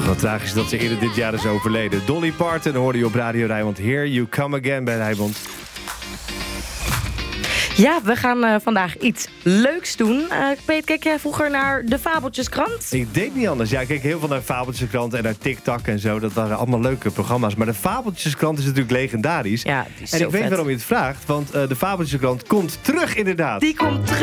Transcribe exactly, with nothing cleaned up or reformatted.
Wat tragisch dat ze eerder dit jaar is overleden. Dolly Parton hoorde je op Radio Rijnmond. Here You Come Again bij Rijnmond. Ja, we gaan uh, vandaag iets leuks doen. Uh, Peet, keek jij vroeger naar de Fabeltjeskrant? Ik deed niet anders. Ja, ik keek heel veel naar Fabeltjeskrant en naar TikTok en zo. Dat waren allemaal leuke programma's. Maar de Fabeltjeskrant is natuurlijk legendarisch. Ja, die is en zo ik weet vet. waarom je het vraagt. Want uh, de Fabeltjeskrant komt terug inderdaad. Die komt terug.